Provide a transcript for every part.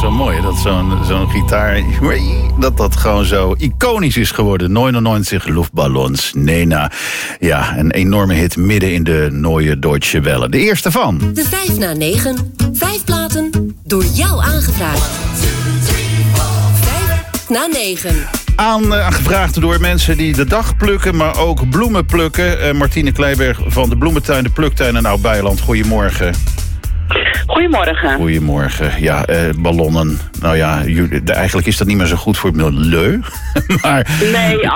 zo mooi, dat zo'n gitaar, dat gewoon zo iconisch is geworden. 99 Luftballons, Nena. Ja, een enorme hit midden in de Neue Deutsche Welle. De eerste van. De 5 na 9. 5 platen door jou aangevraagd. 5 na 9. Aangevraagd door mensen die de dag plukken, maar ook bloemen plukken. Martine Kleiberg van de Bloementuin, de Pluktuin in Oud-Beijerland. Goedemorgen. Goedemorgen. Goedemorgen. Ja, ballonnen. Nou ja, eigenlijk is dat niet meer zo goed voor het milieu. Maar, nee,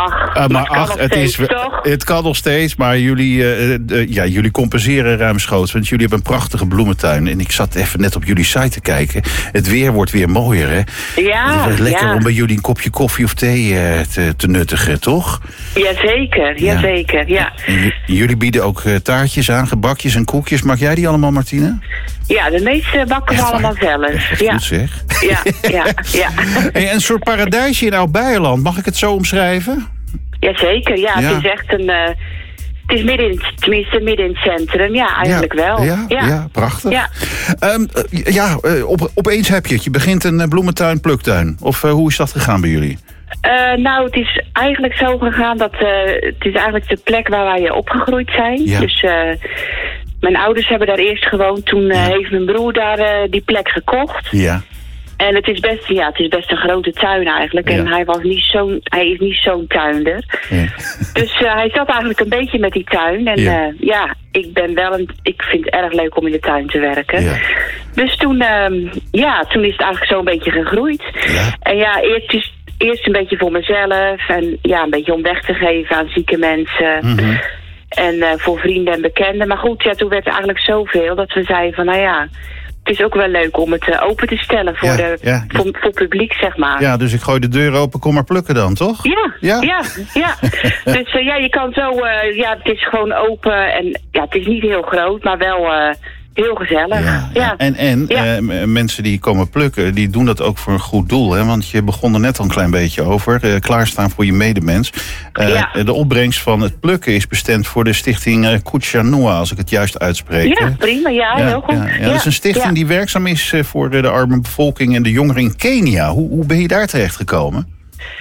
het kan nog steeds. Maar jullie compenseren ruimschoots. Want jullie hebben een prachtige bloementuin. En ik zat even net op jullie site te kijken. Het weer wordt weer mooier, hè? Ja. Het is lekker om bij jullie een kopje koffie of thee te nuttigen, toch? Jazeker, ja. En jullie bieden ook taartjes aan, gebakjes en koekjes. Maak jij die allemaal, Martine? Ja, de meeste bakken we allemaal zelf. Echt goed, zeg. Ja. Hey, een soort paradijsje in Oud-Beijerland, mag ik het zo omschrijven? Het is echt een... Het is midden in het centrum, eigenlijk wel. Ja, prachtig. Ja. Opeens heb je het. Je begint een bloementuin, pluktuin. Of hoe is dat gegaan bij jullie? Het is eigenlijk zo gegaan dat... het is eigenlijk de plek waar wij opgegroeid zijn. Ja. Dus... mijn ouders hebben daar eerst gewoond. Toen heeft mijn broer daar die plek gekocht. Ja. En het is best een grote tuin eigenlijk. En hij is niet zo'n tuinder. Ja. Dus hij zat eigenlijk een beetje met die tuin. En ik vind het erg leuk om in de tuin te werken. Ja. Dus toen is het eigenlijk zo een beetje gegroeid. Ja. En eerst een beetje voor mezelf. En een beetje om weg te geven aan zieke mensen. Mm-hmm. En voor vrienden en bekenden. Maar goed, toen werd er eigenlijk zoveel dat we zeiden van, het is ook wel leuk om het open te stellen voor publiek, zeg maar. Ja, dus ik gooi de deur open, kom maar plukken dan, toch? Ja. Dus je kan zo, het is gewoon open en het is niet heel groot, maar wel... heel gezellig. Ja. En mensen die komen plukken, die doen dat ook voor een goed doel. Hè? Want je begon er net al een klein beetje over. Klaarstaan voor je medemens. De opbrengst van het plukken is bestemd voor de stichting Kuchanua, als ik het juist uitspreek. Ja, prima. Heel goed. Ja, dat is een stichting die werkzaam is voor de arme bevolking en de jongeren in Kenia. Hoe ben je daar terecht gekomen?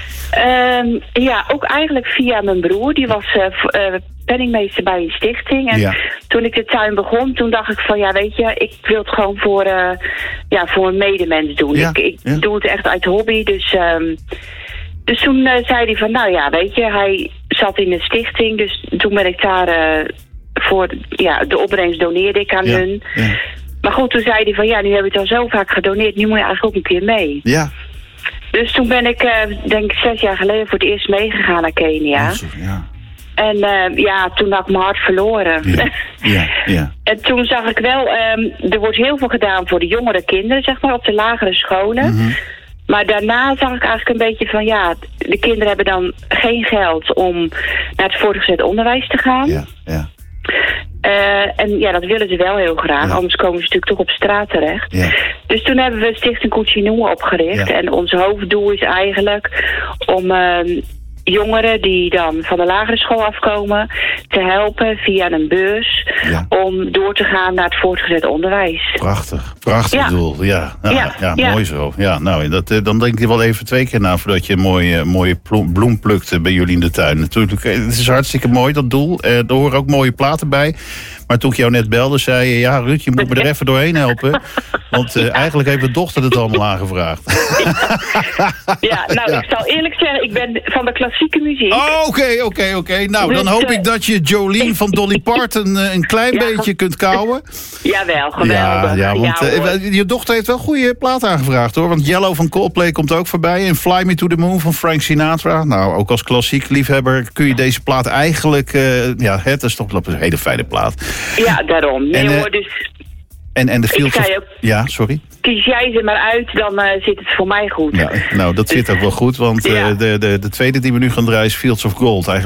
Ook eigenlijk via mijn broer. Die was penningmeester bij een stichting. En toen ik de tuin begon, toen dacht ik van... ik wil het gewoon voor een medemens doen. Ja. Ik doe het echt uit hobby. Dus toen zei hij van... hij zat in een stichting. Dus toen ben ik daar voor... de opbrengst doneerde ik aan hun. Ja. Maar goed, toen zei hij van... nu heb je het al zo vaak gedoneerd. Nu moet je eigenlijk ook een keer mee. Ja. Dus toen ben ik, denk ik 6 jaar geleden voor het eerst meegegaan naar Kenia. En toen had ik mijn hart verloren. Ja. En toen zag ik wel, er wordt heel veel gedaan voor de jongere kinderen, zeg maar, op de lagere scholen. Mm-hmm. Maar daarna zag ik eigenlijk een beetje van, de kinderen hebben dan geen geld om naar het voortgezet onderwijs te gaan. Ja. Dat willen ze wel heel graag, anders komen ze natuurlijk toch op straat terecht. Ja. Dus toen hebben we Stichting Kuchanua opgericht. Ja. En ons hoofddoel is eigenlijk om jongeren die dan van de lagere school afkomen te helpen via een beurs om door te gaan naar het voortgezet onderwijs. Prachtig doel. Ja, mooi zo. Ja, dan denk je wel even 2 keer na voordat je een mooie bloem plukt bij jullie in de tuin. Natuurlijk, het is hartstikke mooi, dat doel. Er horen ook mooie platen bij. Maar toen ik jou net belde, zei je... Ruud, je moet me er even doorheen helpen. Want eigenlijk heeft mijn dochter het allemaal aangevraagd. Ik zal eerlijk zeggen... ik ben van de klassieke muziek. Oh, oké. Nou, dan hoop ik dat je Jolene van Dolly Parton... een klein beetje kunt kouwen. Jawel, geweldig. Ja, want je dochter heeft wel goede plaat aangevraagd, hoor. Want Yellow van Coldplay komt ook voorbij. En Fly Me to the Moon van Frank Sinatra. Nou, ook als klassiek liefhebber kun je deze plaat eigenlijk... het is toch een hele fijne plaat. Ja, daarom. Dus... En de Fields of... Ja, sorry. Kies jij ze maar uit, dan zit het voor mij goed. Ja, nou, dat zit ook wel goed, want de tweede die we nu gaan draaien is Fields of Gold. Eigenlijk